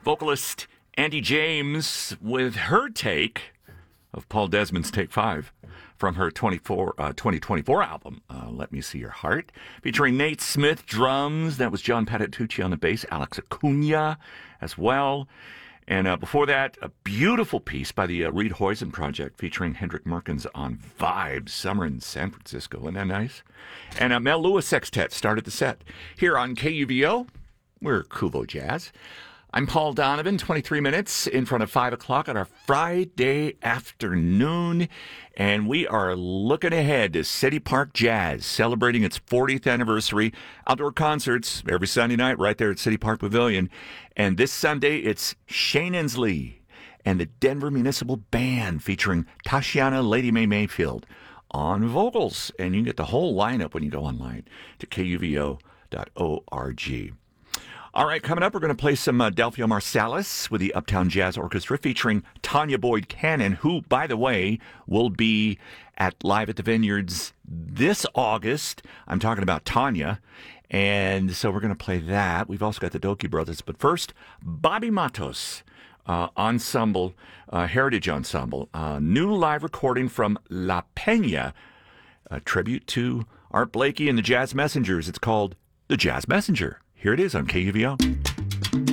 vocalist Andy James with her take of Paul Desmond's Take 5 from her 2024 album, Let Me See Your Heart, featuring Nate Smith, drums. That was John Patitucci on the bass, Alex Acuna as well. And before that, a beautiful piece by the Reed Hoysen Project featuring Hendrik Merkens on Vibes, Summer in San Francisco. Isn't that nice? And Mel Lewis Sextet started the set. Here on KUVO, we're Kuvo Jazz. I'm Paul Donovan, 23 minutes in front of 5 o'clock on our Friday afternoon, and we are looking ahead to City Park Jazz, celebrating its 40th anniversary. Outdoor concerts every Sunday night right there at City Park Pavilion. And this Sunday, it's Shane Inslee and the Denver Municipal Band featuring Tashiana Lady May Mayfield on vocals. And you can get the whole lineup when you go online to kuvo.org. All right, coming up, we're going to play some Delphia Marsalis with the Uptown Jazz Orchestra featuring Tanya Boyd Cannon, who, by the way, will be at Live at the Vineyards this August. I'm talking about Tanya, and so we're going to play that. We've also got the Doki Brothers, but first, Bobby Matos Ensemble, Heritage Ensemble, new live recording from La Peña, a tribute to Art Blakey and the Jazz Messengers. It's called The Jazz Messenger. Here it is on KUVO.